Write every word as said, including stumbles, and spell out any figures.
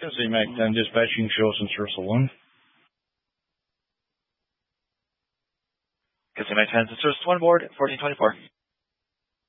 Kizzy Mac ten dispatching shows in Sursa one. Kizzy Mac ten, Sursa one board, fourteen twenty-four.